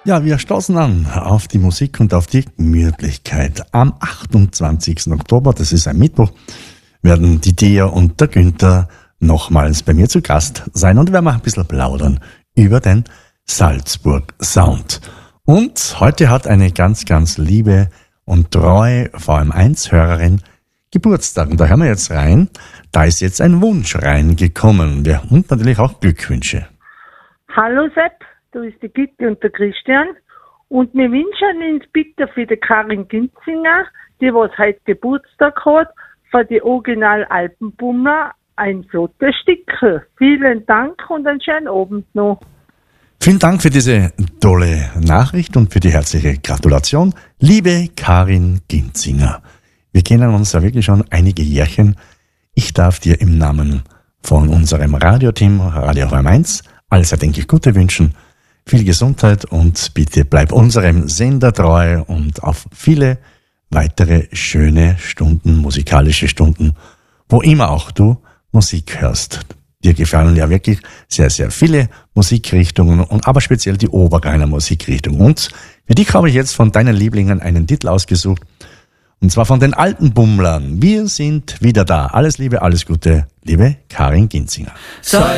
Ja, wir stoßen an auf die Musik und auf die Gemütlichkeit. Am 28. Oktober, das ist ein Mittwoch, werden die Dea und der Günther nochmals bei mir zu Gast sein und wir werden ein bisschen plaudern über den Salzburg Sound. Und heute hat eine ganz, ganz liebe und treue VM1-Hörerin Geburtstag. Und da hören wir jetzt rein. Da ist jetzt ein Wunsch reingekommen. Und natürlich auch Glückwünsche. Hallo Sepp, du bist die Gitte und der Christian. Und wir wünschen uns bitte für die Karin Ginzinger, die was heute Geburtstag hat, für die Original Alpenbummler ein flottes Stückchen. Vielen Dank und einen schönen Abend noch. Vielen Dank für diese tolle Nachricht und für die herzliche Gratulation. Liebe Karin Ginzinger, wir kennen uns ja wirklich schon einige Jährchen. Ich darf dir im Namen von unserem Radioteam, Radio VM1, alles erdenklich Gute wünschen. Viel Gesundheit und bitte bleib unserem Sender treu und auf viele weitere schöne Stunden, musikalische Stunden, wo immer auch du Musik hörst. Dir gefallen ja wirklich sehr, sehr viele Musikrichtungen und aber speziell die Obergreiner Musikrichtung. Und für dich habe ich jetzt von deinen Lieblingen einen Titel ausgesucht. Und zwar von den Alpenbummlern. Wir sind wieder da. Alles Liebe, alles Gute, liebe Karin Ginzinger.